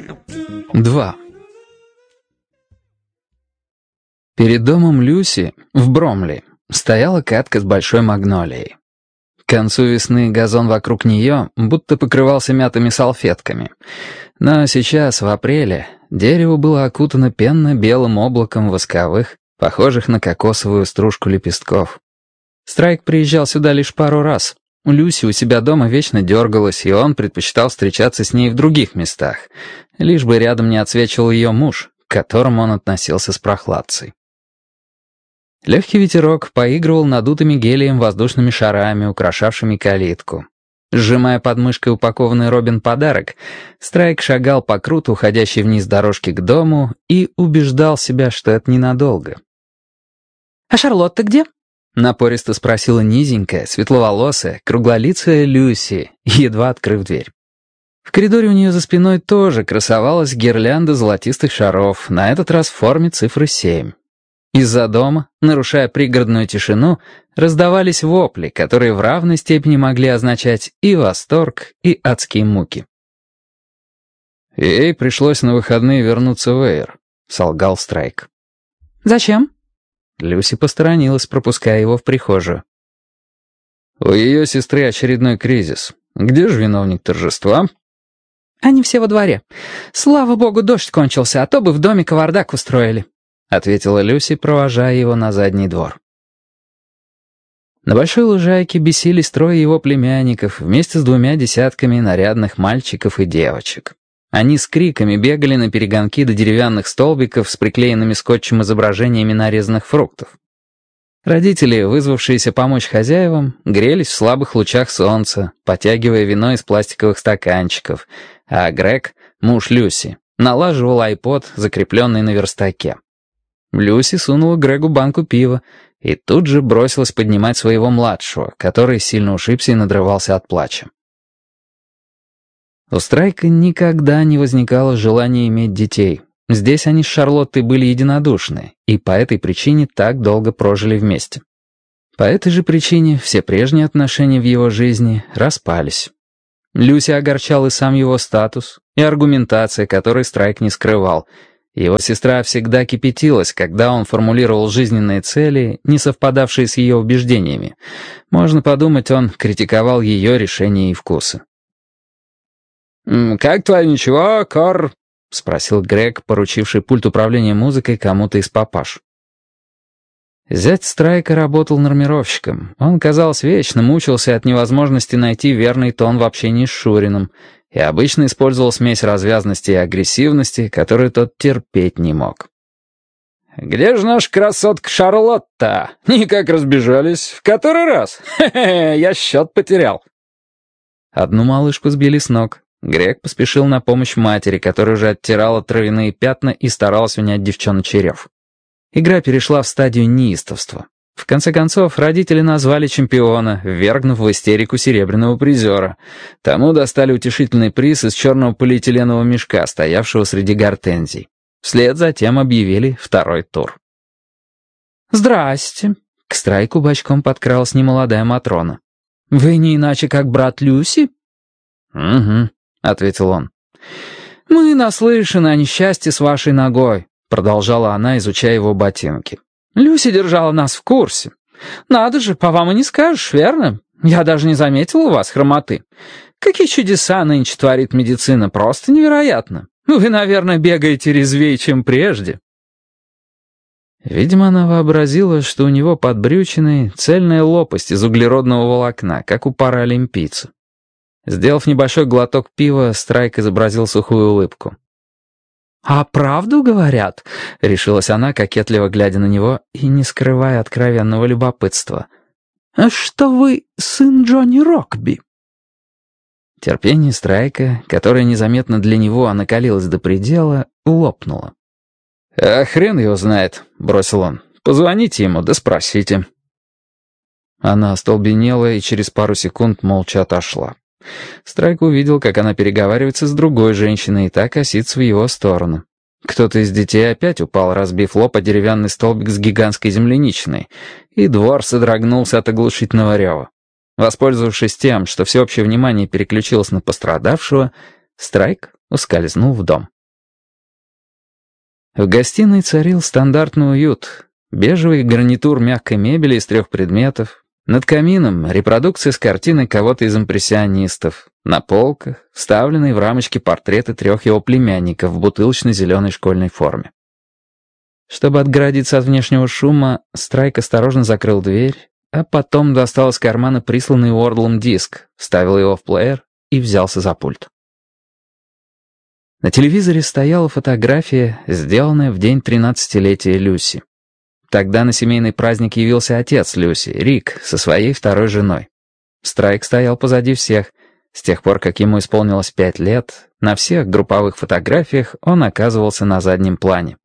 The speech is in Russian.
2. Перед домом Люси, в Бромли, стояла катка с большой магнолией. К концу весны газон вокруг нее будто покрывался мятыми салфетками. Но сейчас, в апреле, дерево было окутано пенно-белым облаком восковых, похожих на кокосовую стружку лепестков. Страйк приезжал сюда лишь пару раз. Люси у себя дома вечно дергалась, и он предпочитал встречаться с ней в других местах, лишь бы рядом не отсвечивал ее муж, к которому он относился с прохладцей. Легкий ветерок поигрывал надутыми гелием воздушными шарами, украшавшими калитку. Сжимая под мышкой упакованный Робин подарок, Страйк шагал по круто уходящей вниз дорожке к дому и убеждал себя, что это ненадолго. «А Шарлотта где?» — напористо спросила низенькая, светловолосая, круглолицая Люси, едва открыв дверь. В коридоре у нее за спиной тоже красовалась гирлянда золотистых шаров, на этот раз в форме цифры 7. Из-за дома, нарушая пригородную тишину, раздавались вопли, которые в равной степени могли означать и восторг, и адские муки. «Ей пришлось на выходные вернуться в Эйр», — солгал Страйк. «Зачем?» Люси посторонилась, пропуская его в прихожую. «У ее сестры очередной кризис. Где же виновник торжества?» «Они все во дворе. Слава богу, дождь кончился, а то бы в доме кавардак устроили», — ответила Люси, провожая его на задний двор. На большой лужайке бесились трое его племянников вместе с 2 десятками нарядных мальчиков и девочек. Они с криками бегали на перегонки до деревянных столбиков с приклеенными скотчем изображениями нарезанных фруктов. Родители, вызвавшиеся помочь хозяевам, грелись в слабых лучах солнца, потягивая вино из пластиковых стаканчиков, а Грег, муж Люси, налаживал айпод, закрепленный на верстаке. Люси сунула Грегу банку пива и тут же бросилась поднимать своего младшего, который сильно ушибся и надрывался от плача. У Страйка никогда не возникало желания иметь детей. Здесь они с Шарлоттой были единодушны, и по этой причине так долго прожили вместе. По этой же причине все прежние отношения в его жизни распались. Люси огорчал и сам его статус, и аргументация, которой Страйк не скрывал. Его сестра всегда кипятилась, когда он формулировал жизненные цели, не совпадавшие с ее убеждениями. Можно подумать, он критиковал ее решения и вкусы. «Как твое ничего, Кор?» — спросил Грег, поручивший пульт управления музыкой кому-то из папаш. Зять Страйка работал нормировщиком. Он, казалось, вечно мучился от невозможности найти верный тон в общении с Шурином и обычно использовал смесь развязности и агрессивности, которую тот терпеть не мог. «Где же наша красотка Шарлотта? Никак разбежались. В который раз? Хе-хе, я счет потерял». Одну малышку сбили с ног. Грег поспешил на помощь матери, которая уже оттирала травяные пятна и старалась унять девчоночий рев. Игра перешла в стадию неистовства. В конце концов, родители назвали чемпиона, ввергнув в истерику серебряного призера. Тому достали утешительный приз из черного полиэтиленового мешка, стоявшего среди гортензий. Вслед за тем объявили второй тур. «Здрасте», — к Страйку бочком подкралась немолодая Матрона. «Вы не иначе, как брат Люси?» «Угу», — ответил он. «Мы наслышаны о несчастье с вашей ногой», — продолжала она, изучая его ботинки. «Люси держала нас в курсе. Надо же, по вам и не скажешь, верно? Я даже не заметил у вас хромоты. Какие чудеса нынче творит медицина, просто невероятно. Вы, наверное, бегаете резвее, чем прежде». Видимо, она вообразила, что у него под брючиной цельная лопасть из углеродного волокна, как у паралимпийца. Сделав небольшой глоток пива, Страйк изобразил сухую улыбку. «А правду говорят?» — решилась она, кокетливо глядя на него и не скрывая откровенного любопытства. «Что вы сын Джонни Рокби?» Терпение Страйка, которое незаметно для него накалилось до предела, лопнуло. «А хрен его знает», — бросил он. «Позвоните ему, да спросите». Она остолбенела и через пару секунд молча отошла. Страйк увидел, как она переговаривается с другой женщиной и так косится в его сторону. Кто-то из детей опять упал, разбив лоб о деревянный столбик с гигантской земляничной, и двор содрогнулся от оглушительного рева. Воспользовавшись тем, что всеобщее внимание переключилось на пострадавшего, Страйк ускользнул в дом. В гостиной царил стандартный уют. Бежевый гарнитур мягкой мебели из 3 предметов. Над камином репродукция с картины кого-то из импрессионистов. На полках вставленные в рамочки портреты 3 его племянников в бутылочной зеленой школьной форме. Чтобы отгородиться от внешнего шума, Страйк осторожно закрыл дверь, а потом достал из кармана присланный Уордлом диск, вставил его в плеер и взялся за пульт. На телевизоре стояла фотография, сделанная в день 13-летия Люси. Тогда на семейный праздник явился отец Люси, Рик, со своей 2-й женой. Страйк стоял позади всех. С тех пор, как ему исполнилось 5 лет, на всех групповых фотографиях он оказывался на заднем плане.